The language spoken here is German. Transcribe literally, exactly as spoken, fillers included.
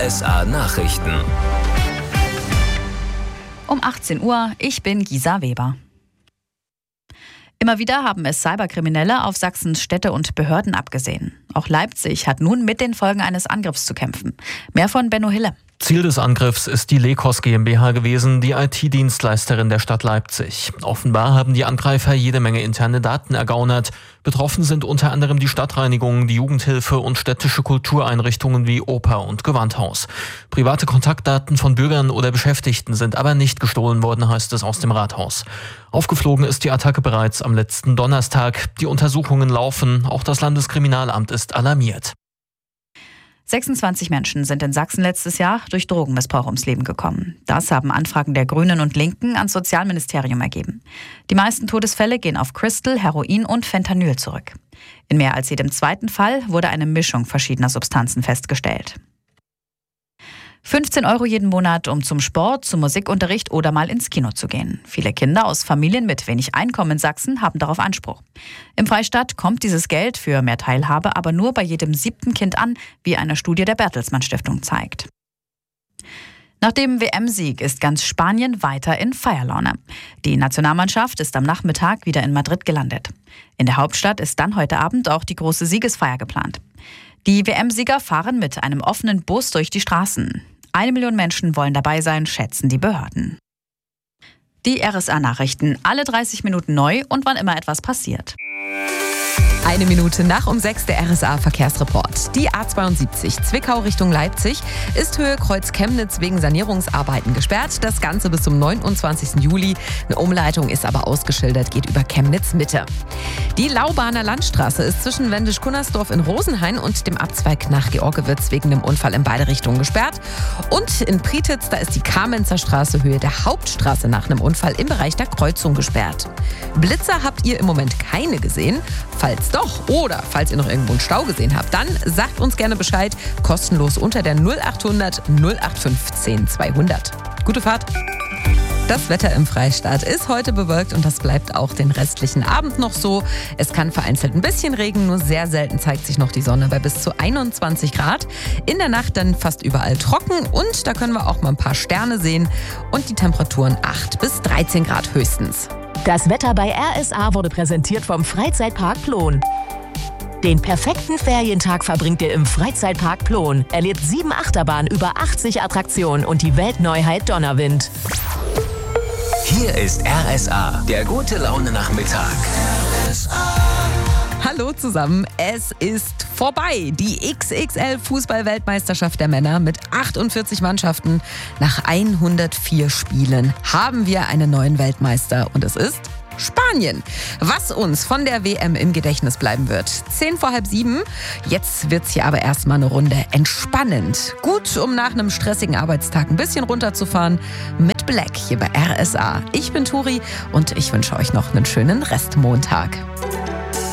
S A Nachrichten. Um achtzehn Uhr, ich bin Gisa Weber. Immer wieder haben es Cyberkriminelle auf Sachsens Städte und Behörden abgesehen. Auch Leipzig hat nun mit den Folgen eines Angriffs zu kämpfen. Mehr von Benno Hille. Ziel des Angriffs ist die Lekos GmbH gewesen, die I T-Dienstleisterin der Stadt Leipzig. Offenbar haben die Angreifer jede Menge interne Daten ergaunert. Betroffen sind unter anderem die Stadtreinigung, die Jugendhilfe und städtische Kultureinrichtungen wie Oper und Gewandhaus. Private Kontaktdaten von Bürgern oder Beschäftigten sind aber nicht gestohlen worden, heißt es aus dem Rathaus. Aufgeflogen ist die Attacke bereits am letzten Donnerstag. Die Untersuchungen laufen, auch das Landeskriminalamt ist alarmiert. sechsundzwanzig Menschen sind in Sachsen letztes Jahr durch Drogenmissbrauch ums Leben gekommen. Das haben Anfragen der Grünen und Linken ans Sozialministerium ergeben. Die meisten Todesfälle gehen auf Crystal, Heroin und Fentanyl zurück. In mehr als jedem zweiten Fall wurde eine Mischung verschiedener Substanzen festgestellt. fünfzehn Euro jeden Monat, um zum Sport, zum Musikunterricht oder mal ins Kino zu gehen. Viele Kinder aus Familien mit wenig Einkommen in Sachsen haben darauf Anspruch. Im Freistaat kommt dieses Geld für mehr Teilhabe aber nur bei jedem siebten Kind an, wie eine Studie der Bertelsmann Stiftung zeigt. Nach dem W M-Sieg ist ganz Spanien weiter in Feierlaune. Die Nationalmannschaft ist am Nachmittag wieder in Madrid gelandet. In der Hauptstadt ist dann heute Abend auch die große Siegesfeier geplant. Die W M-Sieger fahren mit einem offenen Bus durch die Straßen. Eine Million Menschen wollen dabei sein, schätzen die Behörden. Die R S A-Nachrichten, alle dreißig Minuten neu und wann immer etwas passiert. Eine Minute nach um sechs der R S A-Verkehrsreport. Die A zweiundsiebzig Zwickau Richtung Leipzig ist Höhe Kreuz Chemnitz wegen Sanierungsarbeiten gesperrt. Das Ganze bis zum neunundzwanzigsten Juli. Eine Umleitung ist aber ausgeschildert, geht über Chemnitz Mitte. Die Laubaner Landstraße ist zwischen Wendisch-Kunnersdorf in Rosenhain und dem Abzweig nach Georgewitz wegen einem Unfall in beide Richtungen gesperrt. Und in Prietitz, da ist die Kamenzer Straße Höhe der Hauptstraße nach einem Unfall im Bereich der Kreuzung gesperrt. Blitzer habt ihr im Moment keine gesehen. Falls doch oder falls ihr noch irgendwo einen Stau gesehen habt, dann sagt uns gerne Bescheid. Kostenlos unter der null achthundert null achtundfünfzehn zweihundert. Gute Fahrt! Das Wetter im Freistaat ist heute bewölkt und das bleibt auch den restlichen Abend noch so. Es kann vereinzelt ein bisschen regnen, nur sehr selten zeigt sich noch die Sonne bei bis zu einundzwanzig Grad. In der Nacht dann fast überall trocken und da können wir auch mal ein paar Sterne sehen und die Temperaturen acht bis dreizehn Grad höchstens. Das Wetter bei R S A wurde präsentiert vom Freizeitpark Plon. Den perfekten Ferientag verbringt ihr im Freizeitpark Plon. Erlebt sieben Achterbahnen, über achtzig Attraktionen und die Weltneuheit Donnerwind. Hier ist R S A, der gute Laune-Nachmittag. R S A. Hallo zusammen, es ist vorbei. Die X X L-Fußball-Weltmeisterschaft der Männer mit achtundvierzig Mannschaften. Nach hundertvier Spielen haben wir einen neuen Weltmeister und es ist Spanien. Was uns von der W M im Gedächtnis bleiben wird. Zehn vor halb sieben. Jetzt wird's hier aber erstmal eine Runde entspannend. Gut, um nach einem stressigen Arbeitstag ein bisschen runterzufahren. Mit Black hier bei R S A. Ich bin Turi und ich wünsche euch noch einen schönen Restmontag.